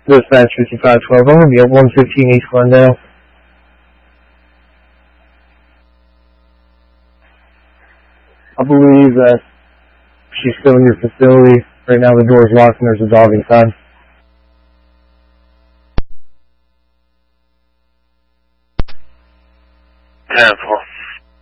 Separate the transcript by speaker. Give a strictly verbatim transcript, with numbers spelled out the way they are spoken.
Speaker 1: Dispatch fifty-five twelve, I'm going to be at one fifteen East Glendale. I believe that she's still in your facility. Right now the door's locked and there's a dog inside.
Speaker 2: ten four.